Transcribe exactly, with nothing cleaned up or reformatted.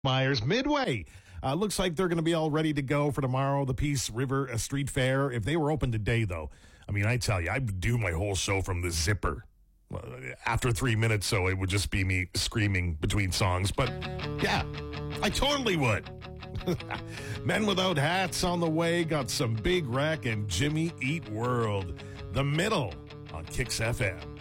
Myers Midway. Uh, looks like they're going to be all ready to go for tomorrow, the Peace River uh, Street Fair. If they were open today, though, I mean, I tell you, I'd do my whole show from the zipper. Uh, after three minutes, so it would just be me screaming between songs. But, yeah, I totally would. Men Without Hats on the way. Got some Big Wreck and Jimmy Eat World. The Middle on Kicks F M.